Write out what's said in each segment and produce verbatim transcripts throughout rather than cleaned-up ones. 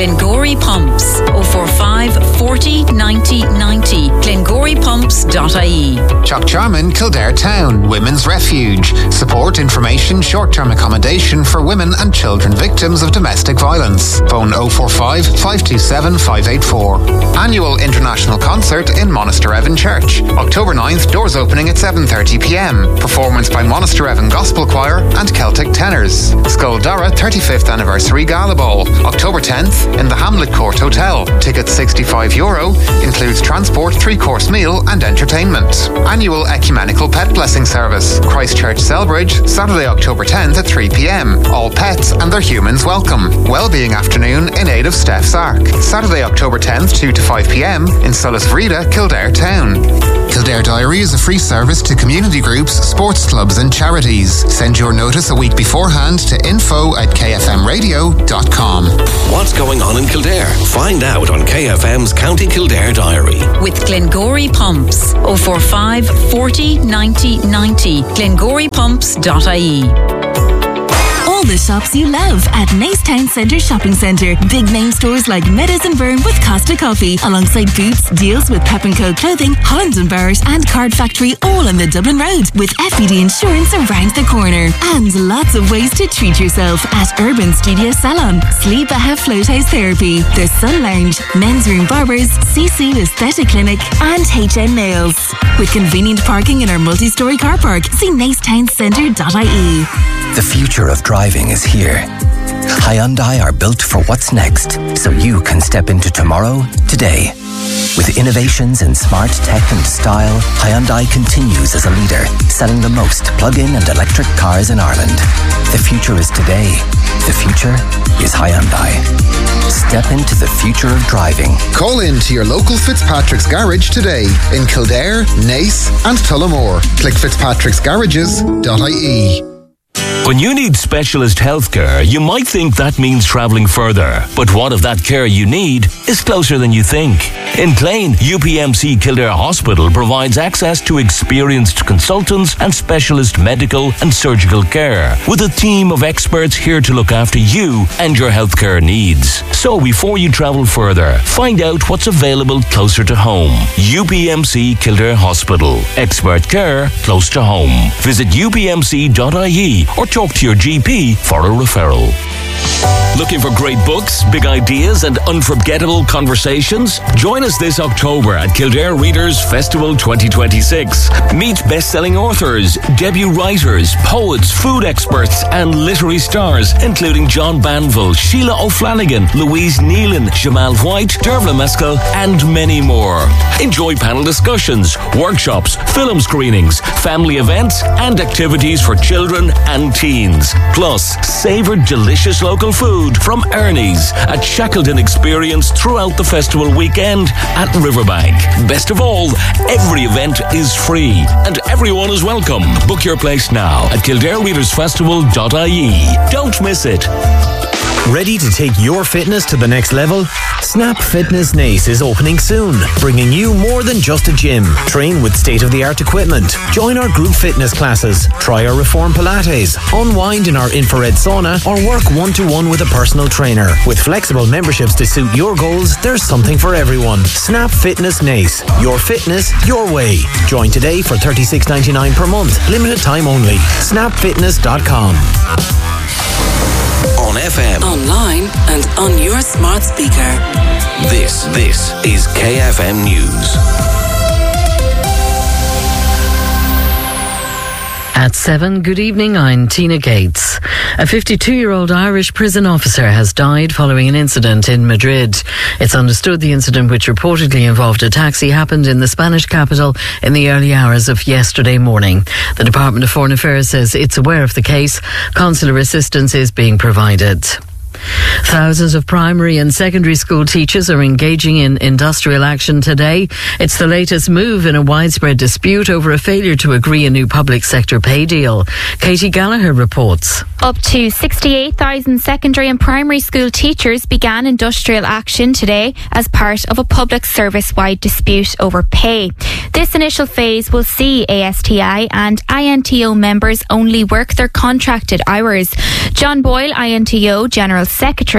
Glengory Pumps. oh four five, forty, ninety, ninety. glengory pumps dot I E. Chuck Charman, Kildare Town, Women's Refuge. Support, information, short-term accommodation for women and children victims of domestic violence. Phone oh four five, five two seven, five eight four. Annual International Concert in Monaster Evan Church. October ninth, doors opening at seven thirty p m. Performance by Monaster Evan Gospel Choir and Celtic Tenors. Skuldara thirty-fifth Anniversary Gala Ball. October tenth in the Hamlet Court Hotel. Tickets sixty-five euro. Includes transport, three-course meal and entertainment. Annual Ecumenical Pet Blessing Service. Christchurch Selbridge, Saturday, October tenth at three p m. All pets and their humans welcome. Wellbeing Afternoon in aid of Steph's Ark. Saturday, October tenth, two to five p m in Sulis Vrida, Kildare Town. Kildare Diary is a free service to community groups, sports clubs and charities. Send your notice a week beforehand to info at k f m radio dot com. What's going on in Kildare? Find out on K F M's County Kildare Diary. With Glengory Pumps. oh four five, forty, ninety, ninety. glengory pumps dot I E. All the shops you love at Nace Town Centre Shopping Centre. Big name stores like Meadows and Byrne with Costa Coffee, alongside Boots, deals with Pep and Co Clothing, Holland and Barrett and Card Factory, all on the Dublin Road, with F B D Insurance around the corner. And lots of ways to treat yourself at Urban Studio Salon, Sleep Aha Float House Therapy, The Sun Lounge, Men's Room Barbers, C C Aesthetic Clinic and H N Nails. With convenient parking in our multi-storey car park, see nace town centre dot I E. The future of driving is here. Hyundai are built for what's next, so you can step into tomorrow, today. With innovations in smart tech and style, Hyundai continues as a leader, selling the most plug-in and electric cars in Ireland. The future is today. The future is Hyundai. Step into the future of driving. Call in to your local Fitzpatrick's Garage today in Kildare, Nace and Tullamore. Click fitzpatricks garages dot I E. When you need specialist healthcare, you might think that means travelling further. But what if that care you need is closer than you think? In Clane, U P M C Kildare Hospital provides access to experienced consultants and specialist medical and surgical care, with a team of experts here to look after you and your healthcare needs. So before you travel further, find out what's available closer to home. U P M C Kildare Hospital. Expert care close to home. Visit u p m c dot I E or talk to your G P for a referral. Looking for great books, big ideas and unforgettable conversations? Join us this October at Kildare Readers Festival twenty twenty-six. Meet best-selling authors, debut writers, poets, food experts and literary stars, including John Banville, Sheila O'Flanagan, Louise Nealon, Jamal White, Dervla Mescal and many more. Enjoy panel discussions, workshops, film screenings, family events and activities for children and teens. Plus, savour delicious local food from Ernie's, a Shackleton experience throughout the festival weekend at Riverbank. Best of all, every event is free and everyone is welcome. Book your place now at kildare readers festival dot I E. Don't miss it. Ready to take your fitness to the next level? Snap Fitness Nace is opening soon, bringing you more than just a gym. Train with state-of-the-art equipment. Join our group fitness classes. Try our Reform Pilates. Unwind in our infrared sauna or work one-to-one with a personal trainer. With flexible memberships to suit your goals, there's something for everyone. Snap Fitness Nace. Your fitness, your way. Join today for thirty-six ninety-nine per month. Limited time only. snap fitness dot com. On F M, online and on your smart speaker. This, this is K F M News. At seven, good evening, I'm Tina Gates. A fifty-two-year-old Irish prison officer has died following an incident in Madrid. It's understood the incident, which reportedly involved a taxi, happened in the Spanish capital in the early hours of yesterday morning. The Department of Foreign Affairs says it's aware of the case. Consular assistance is being provided. Thousands of primary and secondary school teachers are engaging in industrial action today. It's the latest move in a widespread dispute over a failure to agree a new public sector pay deal. Katie Gallagher reports. Up to sixty-eight thousand secondary and primary school teachers began industrial action today as part of a public service-wide dispute over pay. This initial phase will see A S T I and I N T O members only work their contracted hours. John Boyle, I N T O General Secretary,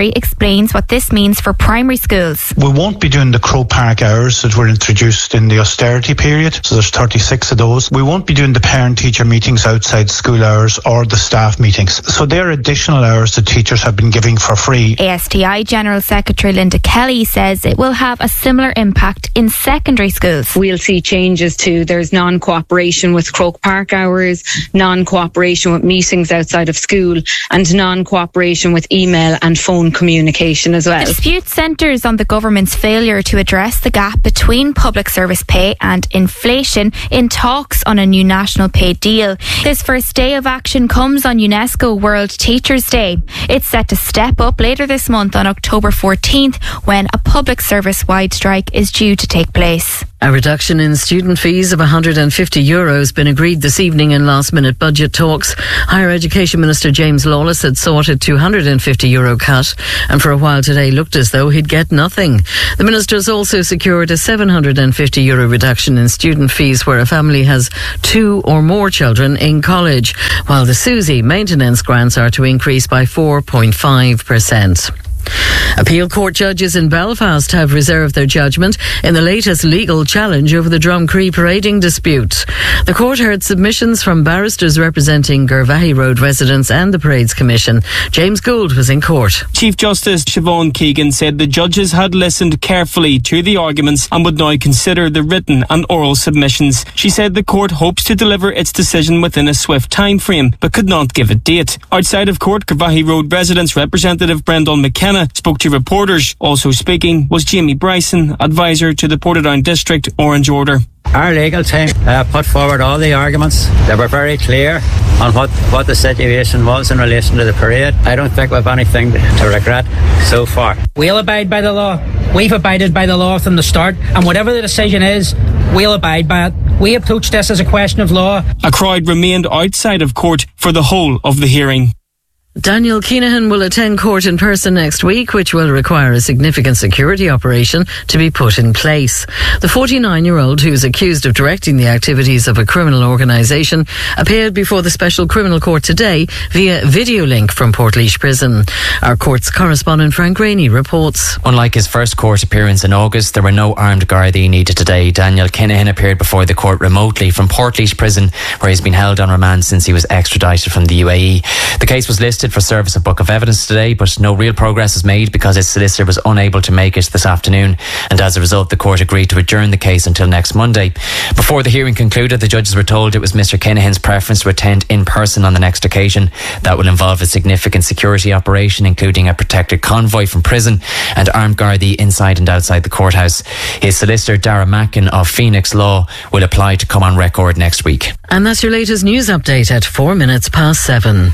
Secretary explains what this means for primary schools. We won't be doing the Croke Park hours that were introduced in the austerity period, so there's thirty-six of those. We won't be doing the parent-teacher meetings outside school hours or the staff meetings. So they're additional hours that teachers have been giving for free. A S T I General Secretary Linda Kelly says it will have a similar impact in secondary schools. We'll see changes to, there's non-cooperation with Croke Park hours, non-cooperation with meetings outside of school, and non-cooperation with email and phone communication as well. The dispute centres on the government's failure to address the gap between public service pay and inflation in talks on a new national pay deal. This first day of action comes on UNESCO World Teachers' Day. It's set to step up later this month on October fourteenth, when a public service-wide strike is due to take place. A reduction in student fees of one hundred fifty euro has been agreed this evening in last-minute budget talks. Higher Education Minister James Lawless had sought a two hundred fifty euro cut, and for a while today looked as though he'd get nothing. The minister has also secured a seven hundred fifty euro reduction in student fees where a family has two or more children in college, while the SUSI maintenance grants are to increase by four point five percent. Appeal court judges in Belfast have reserved their judgment in the latest legal challenge over the Drumcree parading dispute. The court heard submissions from barristers representing Gervahi Road residents and the Parades Commission. James Gould was in court. Chief Justice Siobhan Keegan said the judges had listened carefully to the arguments and would now consider the written and oral submissions. She said the court hopes to deliver its decision within a swift time frame, but could not give a date. Outside of court, Gervahi Road residents representative Brendan McKenna spoke to reporters. Also speaking was Jamie Bryson, advisor to the Portadown District Orange Order. Our legal team uh, put forward all the arguments. They were very clear on what, what the situation was in relation to the parade. I don't think we have anything to regret so far. We'll abide by the law. We've abided by the law from the start, and whatever the decision is, we'll abide by it. We approach this as a question of law. A crowd remained outside of court for the whole of the hearing. Daniel Kinahan will attend court in person next week, which will require a significant security operation to be put in place. The forty-nine-year-old, who is accused of directing the activities of a criminal organisation, appeared before the Special Criminal Court today via video link from Portlaoise Prison. Our court's correspondent Frank Rainey reports. Unlike his first court appearance in August, there were no armed Gardaí needed today. Daniel Kinahan appeared before the court remotely from Portlaoise Prison, where he's been held on remand since he was extradited from the U A E. The case was listed for service of book of evidence today, but no real progress was made because his solicitor was unable to make it this afternoon, and as a result the court agreed to adjourn the case until next Monday. Before the hearing concluded, the judges were told it was Mr Kinahan's preference to attend in person on the next occasion. That will involve a significant security operation, including a protected convoy from prison and armed Gardaí inside and outside the courthouse. His solicitor Dara Mackin of Phoenix Law will apply to come on record next week. And that's your latest news update at four minutes past seven.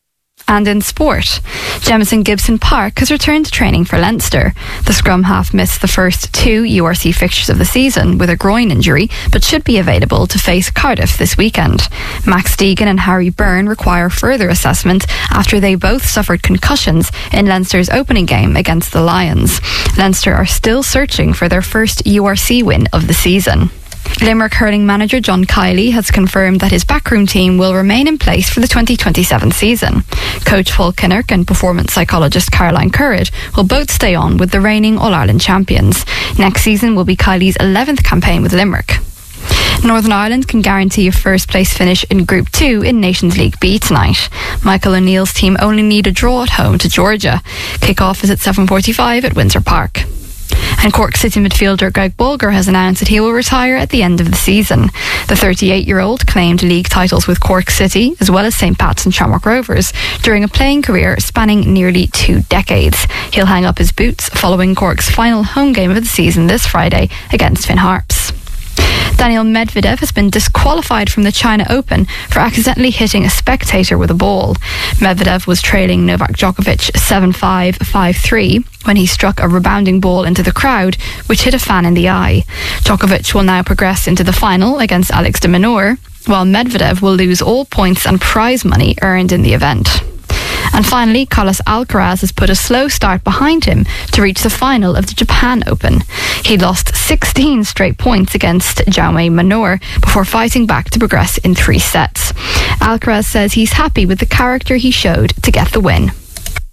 And in sport, Jamison Gibson Park has returned to training for Leinster. The scrum half missed the first two U R C fixtures of the season with a groin injury, but should be available to face Cardiff this weekend. Max Deegan and Harry Byrne require further assessment after they both suffered concussions in Leinster's opening game against the Lions. Leinster are still searching for their first U R C win of the season. Limerick hurling manager John Kiley has confirmed that his backroom team will remain in place for the twenty twenty-seven season. Coach Paul Kinnerk and performance psychologist Caroline Currid will both stay on with the reigning All-Ireland champions. Next season will be Kiley's eleventh campaign with Limerick. Northern Ireland can guarantee a first place finish in Group two in Nations League B tonight. Michael O'Neill's team only need a draw at home to Georgia. Kick-off is at seven forty-five at Windsor Park. And Cork City midfielder Greg Bulger has announced that he will retire at the end of the season. The thirty-eight-year-old claimed league titles with Cork City as well as Saint Pat's and Shamrock Rovers during a playing career spanning nearly two decades. He'll hang up his boots following Cork's final home game of the season this Friday against Finn Harps. Daniil Medvedev has been disqualified from the China Open for accidentally hitting a spectator with a ball. Medvedev was trailing Novak Djokovic seven five, five three when he struck a rebounding ball into the crowd, which hit a fan in the eye. Djokovic will now progress into the final against Alex de Minaur, while Medvedev will lose all points and prize money earned in the event. And finally, Carlos Alcaraz has put a slow start behind him to reach the final of the Japan Open. He lost sixteen straight points against Jaume Manor before fighting back to progress in three sets. Alcaraz says he's happy with the character he showed to get the win.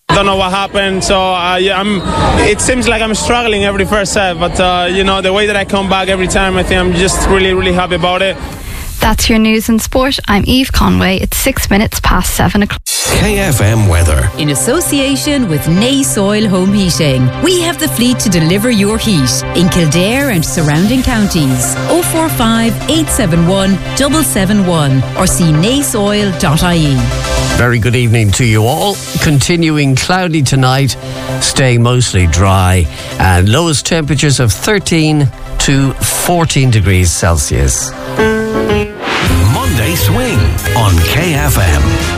Don't know what happened, so uh, yeah, I'm. It seems like I'm struggling every first set, but uh, you know, the way that I come back every time, I think I'm just really, really happy about it. That's your news and sport. I'm Eve Conway. It's six minutes past seven o'clock. K F M weather. In association with Nace Oil Home Heating, we have the fleet to deliver your heat in Kildare and surrounding counties. oh four five, eight seven one, seven seven one or see nace oil dot I E. Very good evening to you all. Continuing cloudy tonight, staying mostly dry, and lowest temperatures of thirteen to fourteen degrees Celsius. Monday Swing on K F M.